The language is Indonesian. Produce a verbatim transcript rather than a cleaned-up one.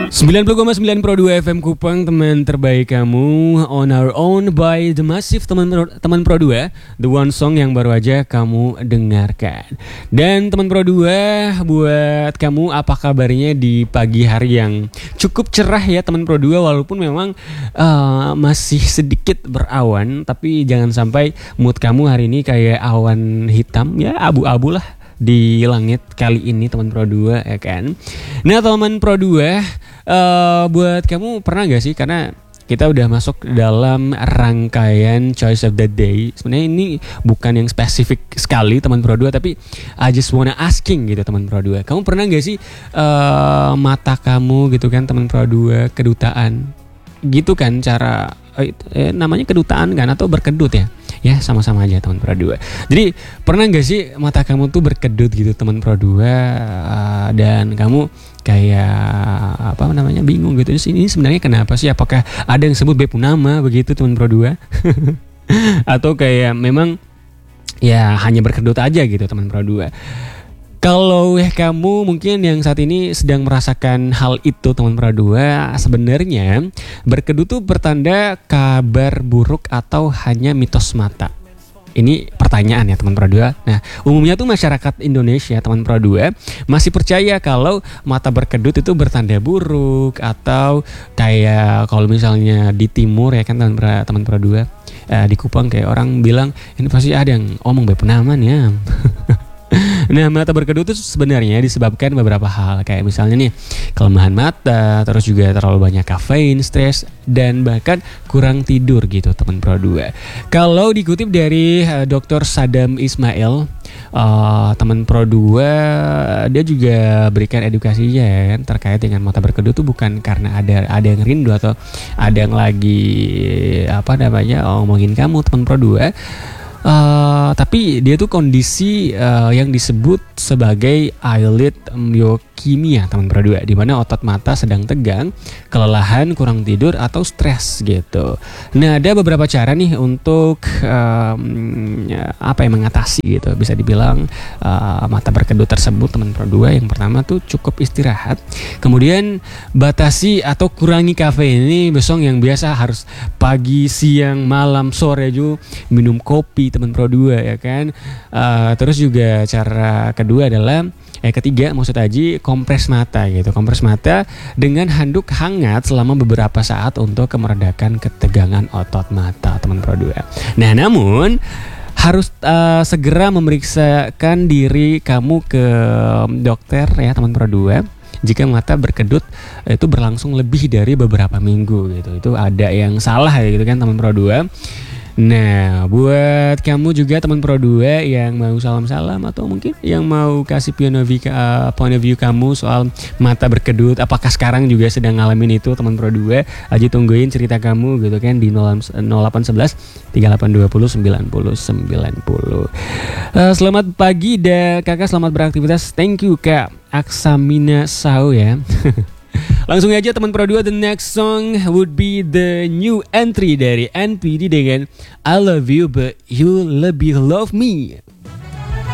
sembilan puluh koma sembilan Pro dua F M Kupang, teman terbaik kamu. On Our Own by The Massive, teman teman Pro dua, the one song yang baru aja kamu dengarkan. Dan teman Pro dua, buat kamu apa kabarnya di pagi hari yang cukup cerah ya teman Pro dua, walaupun memang uh, masih sedikit berawan, tapi jangan sampai mood kamu hari ini kayak awan hitam ya, abu-abu lah di langit kali ini teman Pro dua ya kan. Nah teman Pro dua, uh, buat kamu pernah gak sih, karena kita udah masuk dalam rangkaian Choice of the Day. Sebenarnya ini bukan yang spesifik sekali teman Pro dua, tapi I just wanna asking gitu teman Pro dua. Kamu pernah gak sih uh, mata kamu gitu kan teman Pro dua kedutaan gitu kan, cara eh, namanya kedutaan kan, atau berkedut ya, ya sama-sama aja teman Pro dua. Jadi pernah gak sih mata kamu tuh berkedut gitu teman Pro dua, uh, dan kamu kayak apa namanya bingung gitu, ini sebenarnya kenapa sih, apakah ada yang sebut beb nama begitu teman Pro dua atau kayak memang ya hanya berkedut aja gitu teman Pro dua. Kalau ya kamu mungkin yang saat ini sedang merasakan hal itu teman Pro dua, sebenarnya berkedut itu pertanda kabar buruk atau hanya mitos mata? Ini pertanyaan ya teman Pro dua. Nah, umumnya tuh masyarakat Indonesia teman Pro dua masih percaya kalau mata berkedut itu bertanda buruk, atau kayak kalau misalnya di timur ya kan teman teman Pro dua, eh, di Kupang kayak orang bilang ini pasti ada yang omong bepenaman ya. Nah, mata berkedut itu sebenarnya disebabkan beberapa hal, kayak misalnya nih kelemahan mata, terus juga terlalu banyak kafein, stres, dan bahkan kurang tidur gitu teman Pro dua. Kalau dikutip dari uh, dokter Sadam Ismail, uh, teman Pro dua, dia juga berikan edukasinya ya kan, terkait dengan mata berkedut itu bukan karena ada ada yang rindu atau ada yang lagi apa namanya ngomongin kamu teman Pro dua. Uh, tapi dia tuh kondisi uh, yang disebut sebagai eyelid myokimia teman Pro dua, di mana otot mata sedang tegang, kelelahan, kurang tidur, atau stres gitu. Nah, ada beberapa cara nih untuk um, apa yang mengatasi gitu, bisa dibilang uh, mata berkedut tersebut teman Pro dua. Yang pertama tuh cukup istirahat, kemudian batasi atau kurangi kafein. Ini besok yang biasa harus pagi, siang, malam, sore juga minum kopi teman Pro dua ya kan. Uh, terus juga cara kedua adalah eh ketiga maksud Aji, kompres mata gitu. Kompres mata dengan handuk hangat selama beberapa saat untuk meredakan ketegangan otot mata teman Pro dua. Nah, namun harus uh, segera memeriksakan diri kamu ke dokter ya teman Pro dua jika mata berkedut itu berlangsung lebih dari beberapa minggu gitu. Itu ada yang salah ya gitu kan teman Pro dua. Nah, buat kamu juga teman Pro dua yang mau salam-salam atau mungkin yang mau kasih point of view, uh, point of view kamu soal mata berkedut, apakah sekarang juga sedang ngalamin itu teman Pro dua, Aji tungguin cerita kamu gitu kan di nol delapan satu satu tiga delapan dua nol sembilan nol sembilan nol. Uh, selamat pagi dan kakak, selamat beraktivitas. Thank you Kak Aksamina Sau ya. Langsung aja teman Pro dua, the next song would be the new entry dari N P D dengan I Love You But You Lebih Love Me.